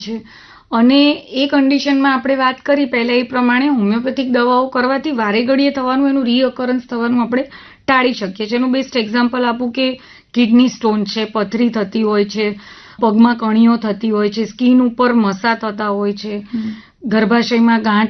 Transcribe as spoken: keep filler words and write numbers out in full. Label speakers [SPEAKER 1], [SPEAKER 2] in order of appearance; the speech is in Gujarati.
[SPEAKER 1] છે અને એ કન્ડિશનમાં આપણે વાત કરી પહેલા એ પ્રમાણે હોમિયોપેથિક દવાઓ કરવાથી વારે ઘડીએ થવાનું એનું રીઅકરન્સ થવાનું આપણે ટાળી શકીએ છીએ. એનું બેસ્ટ એક્ઝામ્પલ આપું કે કિડની સ્ટોન છે, પથરી થતી હોય છે, પગમાં કણીઓ થતી હોય છે, સ્કિન ઉપર મસા થતા હોય છે, ગર્ભાશયમાં ગાંઠ